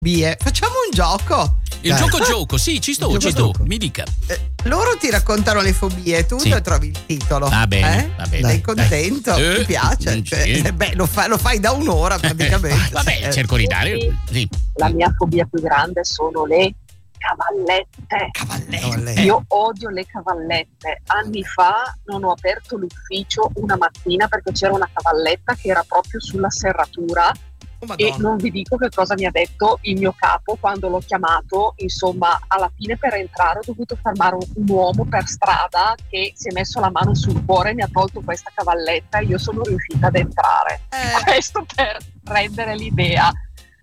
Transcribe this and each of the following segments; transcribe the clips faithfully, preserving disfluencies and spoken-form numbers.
fobie. Facciamo un gioco. Il Dai. gioco gioco, sì, ci sto, ci sto, mi dica. Eh, loro ti raccontano le fobie, tu sì. trovi il titolo. Va bene, eh? va bene. Sei contento? Eh, ti piace? Cioè, sì. beh, lo, fa, lo fai da un'ora praticamente. Vabbè, eh. cerco di dare. Sì. La mia fobia più grande sono le cavallette. Cavallette. Io odio le cavallette. Anni fa non ho aperto l'ufficio una mattina perché c'era una cavalletta che era proprio sulla serratura. Oh, e non vi dico che cosa mi ha detto il mio capo quando l'ho chiamato. Insomma, alla fine per entrare ho dovuto fermare un, un uomo per strada che si è messo la mano sul cuore e mi ha tolto questa cavalletta e io sono riuscita ad entrare. Eh. Questo per rendere l'idea.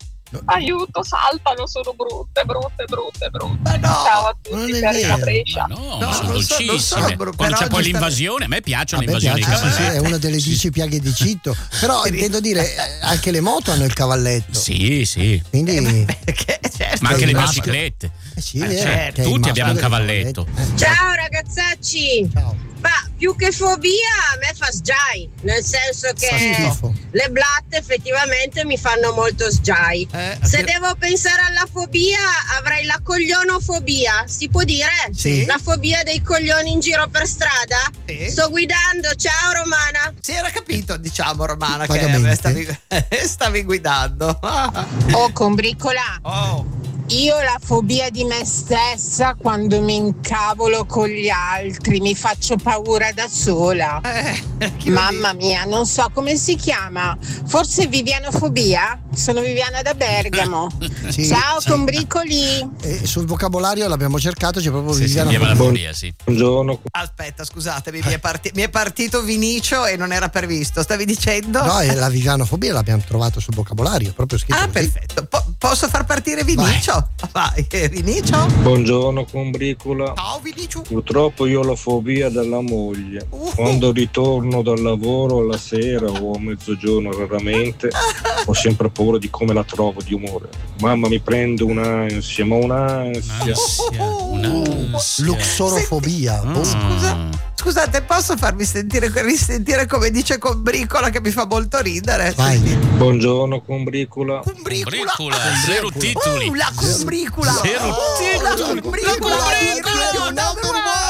Aiuto, saltano, sono brutte, brutte, brutte, brutte. Ma no, ciao a tutti, Carina Brescia. Ma no, no, ma sono non so, dolcissime. non so, bro, Quando c'è poi sta... l'invasione, a me piacciono a le invasioni piace, di cavallette. sì, è una delle dieci sì. piaghe di Citto. Però intendo dire, anche le moto hanno il cavalletto. Sì, sì. Quindi eh, perché, certo, ma anche le maschio. biciclette. Eh sì, eh, eh, certo. Tutti abbiamo un cavalletto. Eh. Ciao ragazzacci. Ciao. Ma più che fobia a me fa sgiai, nel senso che schifo. le blatte effettivamente mi fanno molto sgiai. Eh, Se che... devo pensare alla fobia avrei la coglionofobia, si può dire? Sì. La fobia dei coglioni in giro per strada? Sì. Sto guidando, ciao Romana. Si era capito, diciamo, Romana, Vagamente. che stavi, stavi guidando. Oh, combricola. Oh. Io ho la fobia di me stessa quando mi incavolo con gli altri, mi faccio paura da sola. Eh, Mamma mia, non so come si chiama. Forse Vivianofobia? Sono Viviana da Bergamo. Sì, Ciao sì. combricoli. E sul vocabolario l'abbiamo cercato, c'è proprio Sì, Viviana. sì, la fobia, sì. Buongiorno. Aspetta, scusatemi, mi è, parti- mi è partito Vinicio e non era previsto. Stavi dicendo? No, è la vivianofobia l'abbiamo trovato sul vocabolario, proprio scritto. Ah, così. perfetto. Po- posso far partire Vinicio? Vai, eh, Vinicio? Buongiorno combricola. Ciao Vinicio. Purtroppo io ho la fobia della moglie. Uh. Quando ritorno dal lavoro alla sera o a mezzogiorno raramente, ho sempre paura di come la trovo di umore. Mamma mi prende un'ansia, ma un'ansia. Un'ansia, un'ansia. Luxorofobia. Senti, Oh. scusa, scusate, posso farvi sentire, risentire come dice Combricola che mi fa molto ridere? Vai. Buongiorno combricola. Combricola. Combricola, zero titoli. Uh, la combricola. Zero Oh, la titoli. combricola. La combricola. Radio Number One.